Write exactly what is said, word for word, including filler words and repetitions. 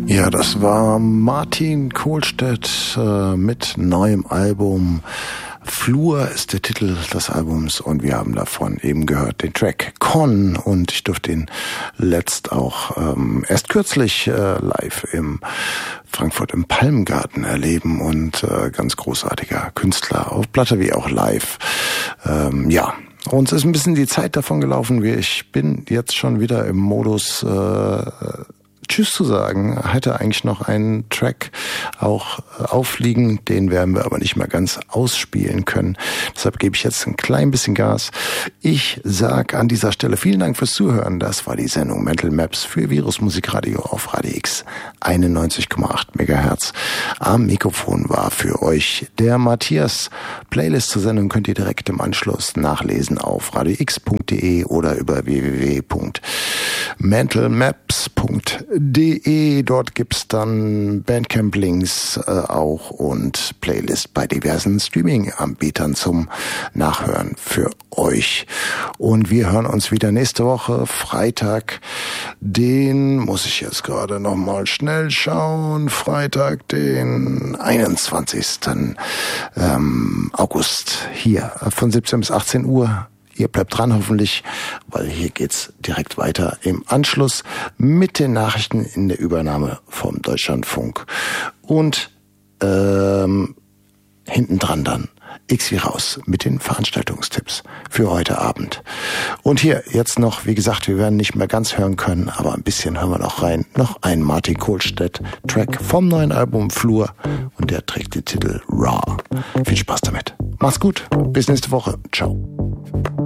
Ja, das war Martin Kohlstedt äh, mit neuem Album. Flur ist der Titel des Albums und wir haben davon eben gehört den Track Con und ich durfte ihn letzt auch ähm, erst kürzlich äh, live im Frankfurt im Palmgarten erleben und äh, ganz großartiger Künstler auf Platte wie auch live. Ähm, ja, uns ist ein bisschen die Zeit davon gelaufen. Ich bin jetzt schon wieder im Modus äh, Tschüss zu sagen. Hatte eigentlich noch einen Track auch aufliegen, den werden wir aber nicht mehr ganz ausspielen können. Deshalb gebe ich jetzt ein klein bisschen Gas. Ich sag an dieser Stelle vielen Dank fürs Zuhören. Das war die Sendung Mental Maps für Virus Musikradio auf Radio X einundneunzig Komma acht Megahertz. Am Mikrofon war für euch der Matthias. Playlist zur Sendung könnt ihr direkt im Anschluss nachlesen auf radio x punkt de oder über w w w punkt mental maps punkt de. Dort gibt's dann Bandcamp-Links äh, auch und Playlist bei diversen Streaming-Anbietern zum Nachhören für euch. Und wir hören uns wieder nächste Woche, Freitag, den, muss ich jetzt gerade nochmal schnell schauen, Freitag, den einundzwanzigsten Ähm, August, hier von siebzehn bis achtzehn Uhr. Ihr bleibt dran hoffentlich, weil hier geht's direkt weiter im Anschluss mit den Nachrichten in der Übernahme vom Deutschlandfunk. Und ähm, hinten dran dann X wie raus mit den Veranstaltungstipps für heute Abend. Und hier jetzt noch, wie gesagt, wir werden nicht mehr ganz hören können, aber ein bisschen hören wir noch rein. Noch ein Martin Kohlstedt-Track vom neuen Album Flur und der trägt den Titel Raw. Viel Spaß damit. Mach's gut, bis nächste Woche. Ciao.